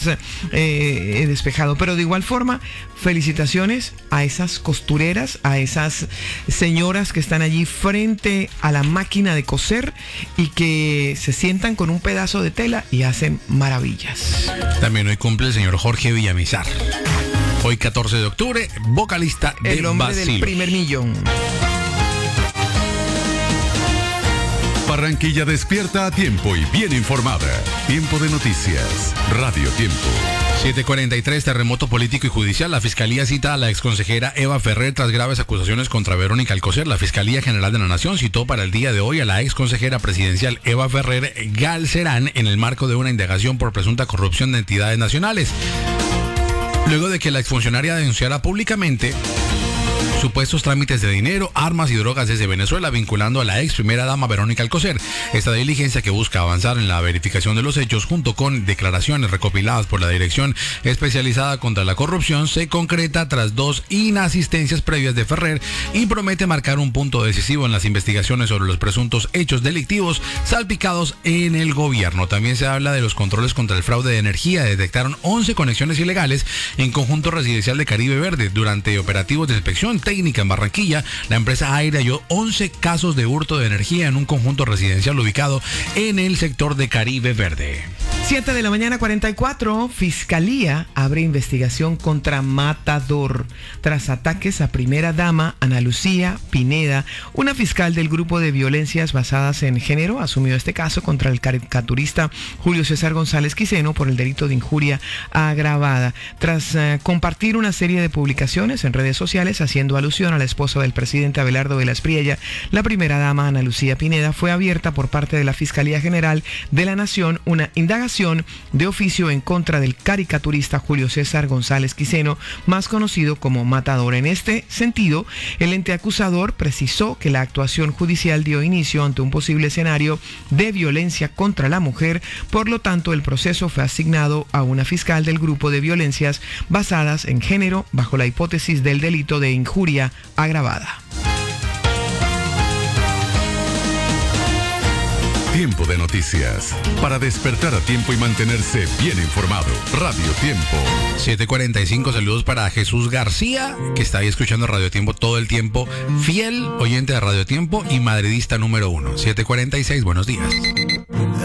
despejado. Pero de igual forma, felicitaciones a esas costureras, a esas señoras que están allí frente a la máquina de coser y que se sientan con un pedazo de tela y hacen maravillas. También hoy cumple el señor Jorge Villamizar. Hoy 14 de octubre, vocalista de El hombre Basilio. del primer millón. Barranquilla despierta a tiempo y bien informada. Tiempo de noticias. Radio Tiempo. 7:43, terremoto político y judicial. La Fiscalía cita a la exconsejera Eva Ferrer tras graves acusaciones contra Verónica Alcocer. La Fiscalía General de la Nación citó para el día de hoy a la exconsejera presidencial Eva Ferrer Galcerán en el marco de una indagación por presunta corrupción de entidades nacionales. Luego de que la exfuncionaria denunciara públicamente supuestos trámites de dinero, armas y drogas desde Venezuela vinculando a la ex primera dama Verónica Alcocer. Esta diligencia, que busca avanzar en la verificación de los hechos junto con declaraciones recopiladas por la Dirección Especializada contra la Corrupción, se concreta tras 2 inasistencias previas de Ferrer y promete marcar un punto decisivo en las investigaciones sobre los presuntos hechos delictivos salpicados en el gobierno. También se habla de los controles contra el fraude de energía. Detectaron 11 conexiones ilegales en conjunto residencial de Caribe Verde. Durante operativos de inspección técnica en Barranquilla, la empresa Aire halló 11 casos de hurto de energía en un conjunto residencial ubicado en el sector de Caribe Verde. 7 de la mañana, 44. Fiscalía abre investigación contra Matador tras ataques a primera dama Ana Lucía Pineda. Una fiscal del grupo de violencias basadas en género asumió este caso contra el caricaturista Julio César González Quiseno por el delito de injuria agravada. Tras compartir una serie de publicaciones en redes sociales haciendo alusión a la esposa del presidente Abelardo Velas Priella, la primera dama Ana Lucía Pineda, fue abierta por parte de la Fiscalía General de la Nación una indagación de oficio en contra del caricaturista Julio César González Quiseno, más conocido como Matador. En este sentido, el ente acusador precisó que la actuación judicial dio inicio ante un posible escenario de violencia contra la mujer. Por lo tanto, el proceso fue asignado a una fiscal del grupo de violencias basadas en género bajo la hipótesis del delito de injuria agravada. Tiempo de noticias. Para despertar a tiempo y mantenerse bien informado. Radio Tiempo. 7:45, saludos para Jesús García, que está ahí escuchando Radio Tiempo todo el tiempo. Fiel oyente de Radio Tiempo y madridista número 1. 7:46, buenos días.